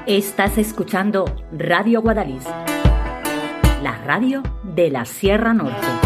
Estás escuchando Radio Guadalís, la radio de la Sierra Norte.